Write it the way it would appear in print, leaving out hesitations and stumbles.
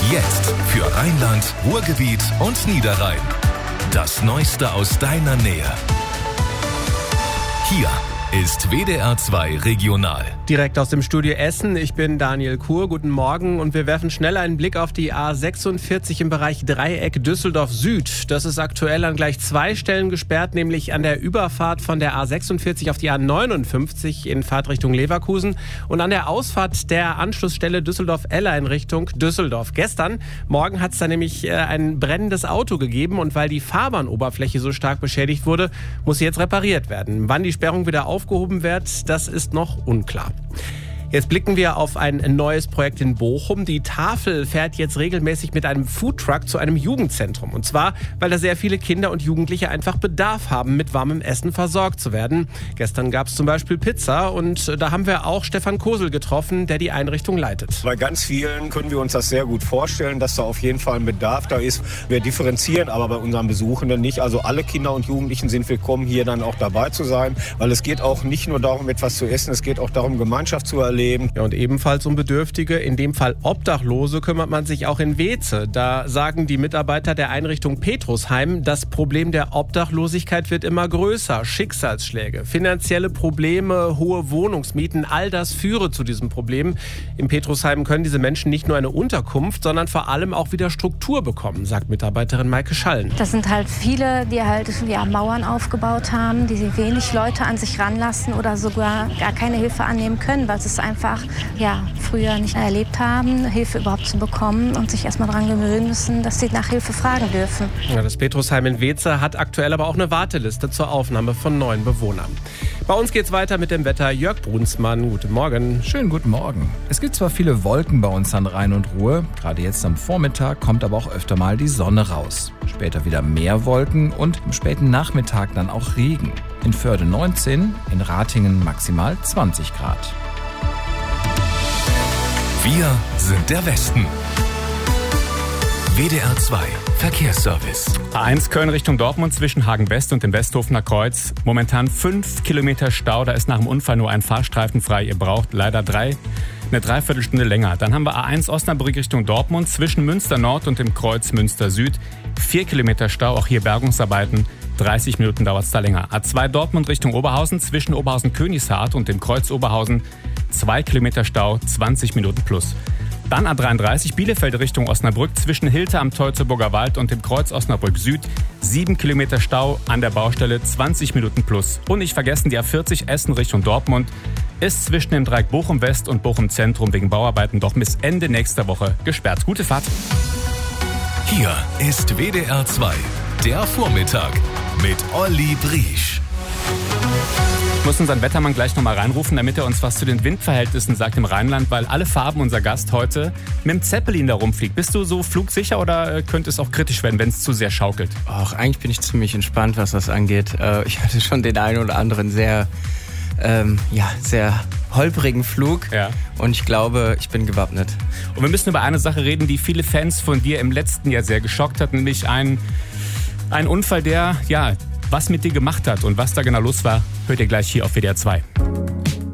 Jetzt für Rheinland, Ruhrgebiet und Niederrhein. Das Neueste aus deiner Nähe. Hier ist WDR 2 Regional. Direkt aus dem Studio Essen. Ich bin Daniel Kuhr. Guten Morgen und wir werfen schnell einen Blick auf die A46 im Bereich Dreieck Düsseldorf Süd. Das ist aktuell an gleich 2 Stellen gesperrt, nämlich an der Überfahrt von der A46 auf die A59 in Fahrtrichtung Leverkusen und an der Ausfahrt der Anschlussstelle Düsseldorf-Eller in Richtung Düsseldorf. Gestern Morgen hat es da nämlich ein brennendes Auto gegeben und weil die Fahrbahnoberfläche so stark beschädigt wurde, muss sie jetzt repariert werden. Wann die Sperrung wieder aufgehoben wird, das ist noch unklar. Jetzt blicken wir auf ein neues Projekt in Bochum. Die Tafel fährt jetzt regelmäßig mit einem Foodtruck zu einem Jugendzentrum. Und zwar, weil da sehr viele Kinder und Jugendliche einfach Bedarf haben, mit warmem Essen versorgt zu werden. Gestern gab es zum Beispiel Pizza und da haben wir auch Stefan Kosel getroffen, der die Einrichtung leitet. Bei ganz vielen können wir uns das sehr gut vorstellen, dass da auf jeden Fall ein Bedarf da ist. Wir differenzieren aber bei unseren Besuchenden nicht. Also alle Kinder und Jugendlichen sind willkommen, hier dann auch dabei zu sein. Weil es geht auch nicht nur darum, etwas zu essen, es geht auch darum, Gemeinschaft zu erleben. Ja, und ebenfalls um Bedürftige, in dem Fall Obdachlose, kümmert man sich auch in Weeze. Da sagen die Mitarbeiter der Einrichtung Petrusheim, das Problem der Obdachlosigkeit wird immer größer. Schicksalsschläge, finanzielle Probleme, hohe Wohnungsmieten, all das führe zu diesem Problem. Im Petrusheim können diese Menschen nicht nur eine Unterkunft, sondern vor allem auch wieder Struktur bekommen, sagt Mitarbeiterin Maike Schallen. Das sind halt viele, die halt Mauern aufgebaut haben, die wenig Leute an sich ranlassen oder sogar gar keine Hilfe annehmen können, weil es einfach früher nicht erlebt haben, Hilfe überhaupt zu bekommen und sich erstmal daran gewöhnen müssen, dass sie nach Hilfe fragen dürfen. Ja, das Petrusheim in Weeze hat aktuell aber auch eine Warteliste zur Aufnahme von neuen Bewohnern. Bei uns geht's weiter mit dem Wetter. Jörg Brunsmann, guten Morgen. Schönen guten Morgen. Es gibt zwar viele Wolken bei uns an Rhein und Ruhr, gerade jetzt am Vormittag kommt aber auch öfter mal die Sonne raus. Später wieder mehr Wolken und am späten Nachmittag dann auch Regen. In Förde 19, in Ratingen maximal 20 Grad. Wir sind der Westen. WDR 2 Verkehrsservice. A1 Köln Richtung Dortmund zwischen Hagen-West und dem Westhofener Kreuz. Momentan 5 Kilometer Stau. Da ist nach dem Unfall nur ein Fahrstreifen frei. Ihr braucht leider eine Dreiviertelstunde länger. Dann haben wir A1 Osnabrück Richtung Dortmund zwischen Münster Nord und dem Kreuz Münster Süd. 4 Kilometer Stau, auch hier Bergungsarbeiten. 30 Minuten dauert es da länger. A2 Dortmund Richtung Oberhausen zwischen Oberhausen-Königshardt und dem Kreuz Oberhausen. 2 Kilometer Stau, 20 Minuten plus. Dann A33 Bielefeld Richtung Osnabrück zwischen Hilte am Teutoburger Wald und dem Kreuz Osnabrück Süd. 7 Kilometer Stau an der Baustelle, 20 Minuten plus. Und nicht vergessen, die A40 Essen Richtung Dortmund ist zwischen dem Dreieck Bochum West und Bochum Zentrum wegen Bauarbeiten doch bis Ende nächster Woche gesperrt. Gute Fahrt. Hier ist WDR 2, der Vormittag mit Olli Briesch. Ich muss unseren Wettermann gleich nochmal reinrufen, damit er uns was zu den Windverhältnissen sagt im Rheinland, weil alle Farben unser Gast heute mit dem Zeppelin da rumfliegt. Bist du so flugsicher oder könnte es auch kritisch werden, wenn es zu sehr schaukelt? Ach, eigentlich bin ich ziemlich entspannt, was das angeht. Ich hatte schon den einen oder anderen sehr holprigen Flug und ich glaube, ich bin gewappnet. Und wir müssen über eine Sache reden, die viele Fans von dir im letzten Jahr sehr geschockt hat, nämlich ein Unfall, der was mit dir gemacht hat und was da genau los war, hört ihr gleich hier auf WDR 2.